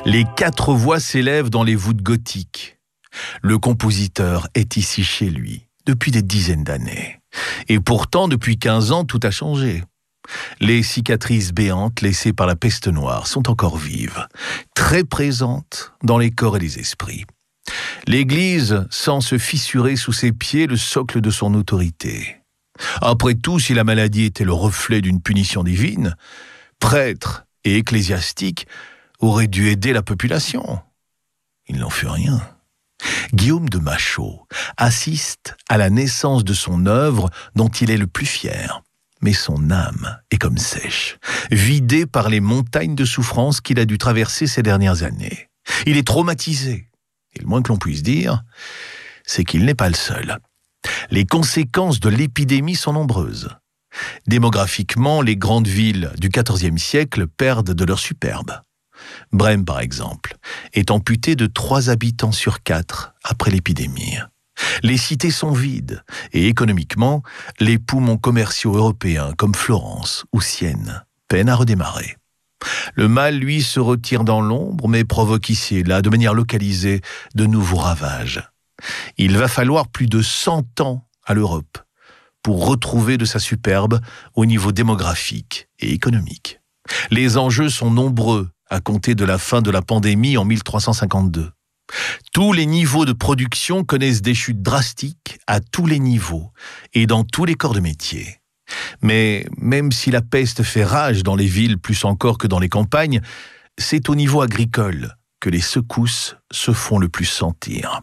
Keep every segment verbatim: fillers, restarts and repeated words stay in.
Les quatre voix s'élèvent dans les voûtes gothiques. Le compositeur est ici chez lui depuis des dizaines d'années. Et pourtant, depuis quinze ans, tout a changé. Les cicatrices béantes laissées par la peste noire sont encore vives, très présentes dans les corps et les esprits. L'Église sent se fissurer sous ses pieds le socle de son autorité. Après tout, si la maladie était le reflet d'une punition divine, prêtres et ecclésiastiques auraient dû aider la population. Ils n'en furent rien. Guillaume de Machaut assiste à la naissance de son œuvre dont il est le plus fier. Mais son âme est comme sèche, vidée par les montagnes de souffrance qu'il a dû traverser ces dernières années. Il est traumatisé. Et le moins que l'on puisse dire, c'est qu'il n'est pas le seul. Les conséquences de l'épidémie sont nombreuses. Démographiquement, les grandes villes du quatorzième siècle perdent de leur superbe. Brême, par exemple, est amputée de trois habitants sur quatre après l'épidémie. Les cités sont vides et économiquement, les poumons commerciaux européens comme Florence ou Sienne peinent à redémarrer. Le mal, lui, se retire dans l'ombre, mais provoque ici et là, de manière localisée, de nouveaux ravages. Il va falloir plus de cent ans à l'Europe pour retrouver de sa superbe au niveau démographique et économique. Les enjeux sont nombreux à compter de la fin de la pandémie en mille trois cent cinquante-deux. Tous les niveaux de production connaissent des chutes drastiques à tous les niveaux et dans tous les corps de métier. Mais même si la peste fait rage dans les villes plus encore que dans les campagnes, c'est au niveau agricole que les secousses se font le plus sentir.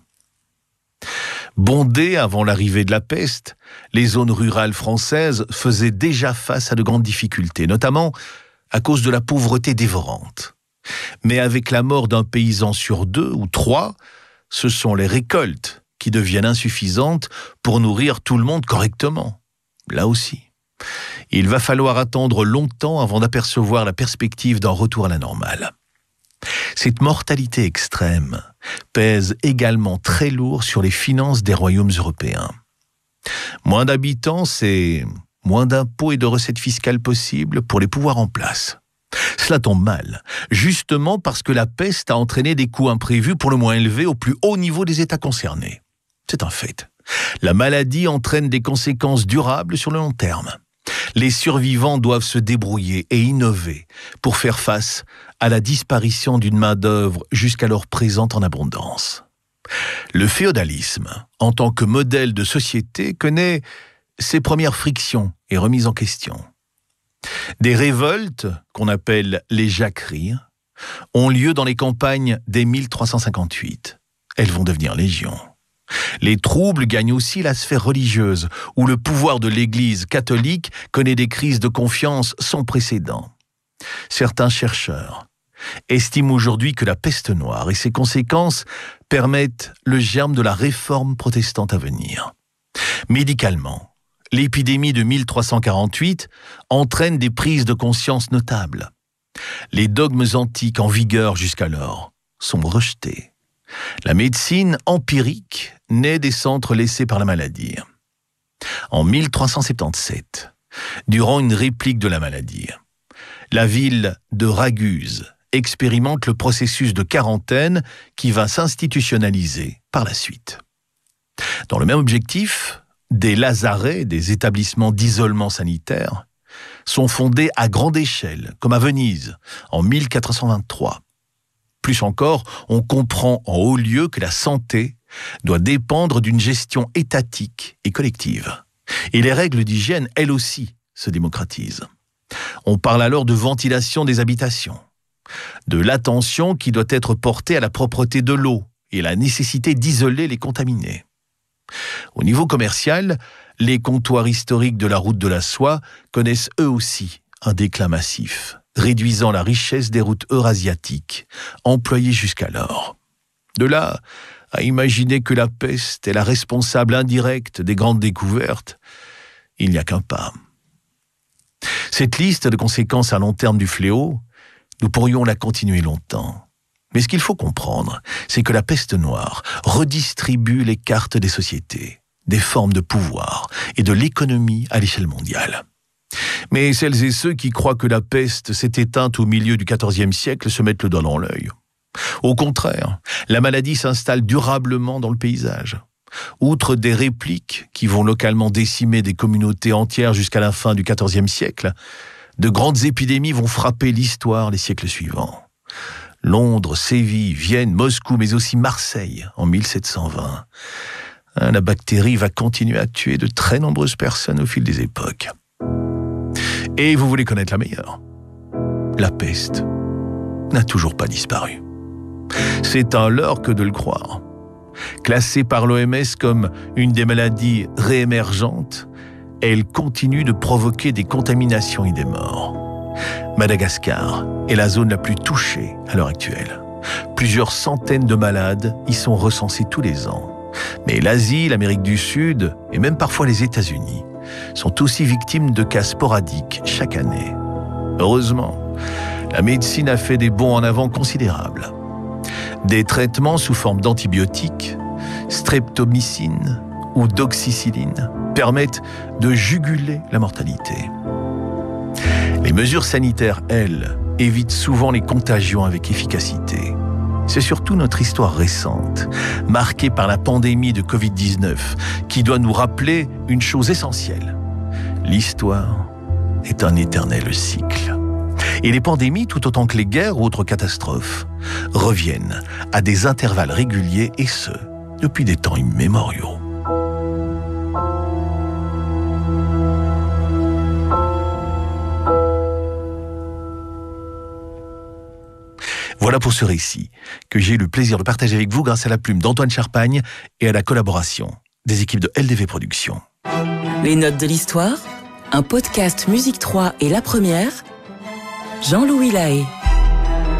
Bondées avant l'arrivée de la peste, les zones rurales françaises faisaient déjà face à de grandes difficultés, notamment à cause de la pauvreté dévorante. Mais avec la mort d'un paysan sur deux ou trois, ce sont les récoltes qui deviennent insuffisantes pour nourrir tout le monde correctement. Là aussi, il va falloir attendre longtemps avant d'apercevoir la perspective d'un retour à la normale. Cette mortalité extrême pèse également très lourd sur les finances des royaumes européens. Moins d'habitants, c'est moins d'impôts et de recettes fiscales possibles pour les pouvoirs en place. Cela tombe mal, justement parce que la peste a entraîné des coûts imprévus pour le moins élevés au plus haut niveau des États concernés. C'est un fait. La maladie entraîne des conséquences durables sur le long terme. Les survivants doivent se débrouiller et innover pour faire face à la disparition d'une main-d'œuvre jusqu'alors présente en abondance. Le féodalisme, en tant que modèle de société, connaît ses premières frictions et remises en question. Des révoltes, qu'on appelle les jacqueries, ont lieu dans les campagnes dès mille trois cent cinquante-huit. Elles vont devenir légion. Les troubles gagnent aussi la sphère religieuse, où le pouvoir de l'Église catholique connaît des crises de confiance sans précédent. Certains chercheurs estiment aujourd'hui que la peste noire et ses conséquences permettent le germe de la réforme protestante à venir. Médicalement, l'épidémie de mille trois cent quarante-huit entraîne des prises de conscience notables. Les dogmes antiques en vigueur jusqu'alors sont rejetés. La médecine empirique naît des centres laissés par la maladie. En mille trois cent soixante-dix-sept, durant une réplique de la maladie, la ville de Raguse expérimente le processus de quarantaine qui va s'institutionnaliser par la suite. Dans le même objectif, des lazarets, des établissements d'isolement sanitaire, sont fondés à grande échelle, comme à Venise, en mille quatre cent vingt-trois. Plus encore, on comprend en haut lieu que la santé doit dépendre d'une gestion étatique et collective. Et les règles d'hygiène, elles aussi, se démocratisent. On parle alors de ventilation des habitations, de l'attention qui doit être portée à la propreté de l'eau et la nécessité d'isoler les contaminés. Au niveau commercial, les comptoirs historiques de la route de la soie connaissent eux aussi un déclin massif, réduisant la richesse des routes eurasiatiques, employées jusqu'alors. De là à imaginer que la peste est la responsable indirecte des grandes découvertes, il n'y a qu'un pas. Cette liste de conséquences à long terme du fléau, nous pourrions la continuer longtemps. Mais ce qu'il faut comprendre, c'est que la peste noire redistribue les cartes des sociétés, des formes de pouvoir et de l'économie à l'échelle mondiale. Mais celles et ceux qui croient que la peste s'est éteinte au milieu du quatorzième siècle se mettent le doigt dans l'œil. Au contraire, la maladie s'installe durablement dans le paysage. Outre des répliques qui vont localement décimer des communautés entières jusqu'à la fin du quatorzième siècle, de grandes épidémies vont frapper l'histoire les siècles suivants. Londres, Séville, Vienne, Moscou, mais aussi Marseille en mille sept cent vingt. La bactérie va continuer à tuer de très nombreuses personnes au fil des époques. Et vous voulez connaître la meilleure ? La peste n'a toujours pas disparu. C'est un leurre que de le croire. Classée par l'O M S comme une des maladies réémergentes, elle continue de provoquer des contaminations et des morts. Madagascar est la zone la plus touchée à l'heure actuelle. Plusieurs centaines de malades y sont recensés tous les ans. Mais l'Asie, l'Amérique du Sud et même parfois les États-Unis sont aussi victimes de cas sporadiques chaque année. Heureusement, la médecine a fait des bonds en avant considérables. Des traitements sous forme d'antibiotiques, streptomycine ou doxycycline permettent de juguler la mortalité. Les mesures sanitaires, elles, évitent souvent les contagions avec efficacité. C'est surtout notre histoire récente, marquée par la pandémie de covid dix-neuf, qui doit nous rappeler une chose essentielle. L'histoire est un éternel cycle. Et les pandémies, tout autant que les guerres ou autres catastrophes, reviennent à des intervalles réguliers, et ce, depuis des temps immémoriaux. Voilà pour ce récit que j'ai eu le plaisir de partager avec vous grâce à la plume d'Antoine Charpagne et à la collaboration des équipes de L D V Productions. Les notes de l'histoire, un podcast Musique trois et La Première, Jean-Louis Lahaye.